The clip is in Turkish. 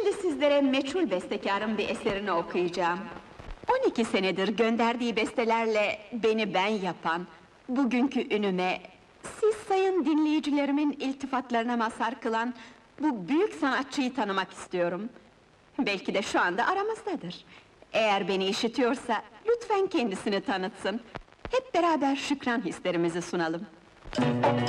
Şimdi sizlere meçhul bestekarın bir eserini okuyacağım. 12 senedir gönderdiği bestelerle beni ben yapan, bugünkü ünüme, siz sayın dinleyicilerimin iltifatlarına mazhar kılan bu büyük sanatçıyı tanımak istiyorum. Belki de şu anda aramızdadır. Eğer beni işitiyorsa, lütfen kendisini tanıtsın. Hep beraber şükran hislerimizi sunalım.